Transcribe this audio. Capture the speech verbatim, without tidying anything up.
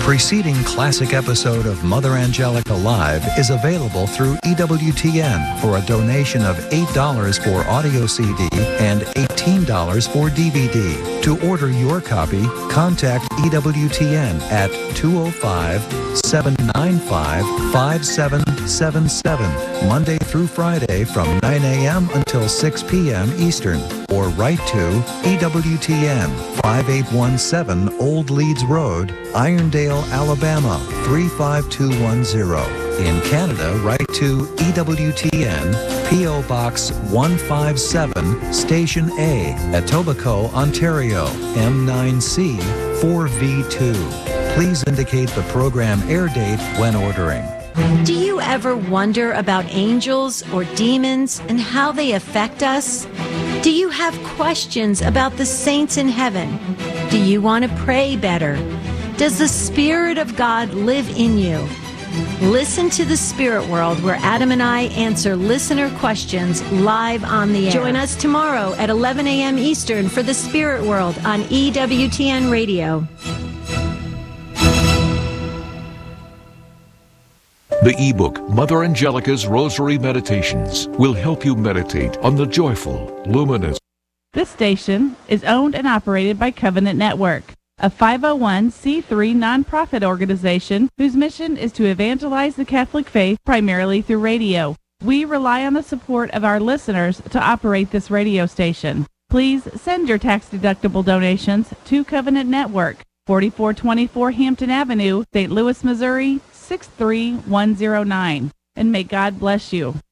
preceding classic episode of Mother Angelica Live is available through E W T N for a donation of eight dollars for audio C D and eighteen dollars for D V D. To order your copy, contact E W T N at two oh five, seven nine five, five seven seven seven, Monday through Friday from nine a.m. until six p.m. Eastern, or write to E W T N, five eight one seven Old Leeds Road, Irondale, Alabama, three five two one zero. In Canada, write to E W T N, P O Box one five seven, Station A, Etobicoke, Ontario, M nine C four V two. Please indicate the program air date when ordering. Do you ever wonder about angels or demons and how they affect us? Do you have questions about the saints in heaven? Do you want to pray better? Does the Spirit of God live in you? Listen to The Spirit World, where Adam and I answer listener questions live on the air. Join us tomorrow at eleven a.m. Eastern for The Spirit World on E W T N Radio. The ebook, Mother Angelica's Rosary Meditations, will help you meditate on the joyful, luminous. This station is owned and operated by Covenant Network, a five oh one c three nonprofit organization whose mission is to evangelize the Catholic faith primarily through radio. We rely on the support of our listeners to operate this radio station. Please send your tax-deductible donations to Covenant Network, forty-four twenty-four Hampton Avenue, Saint Louis, Missouri, six three one zero nine. And may God bless you.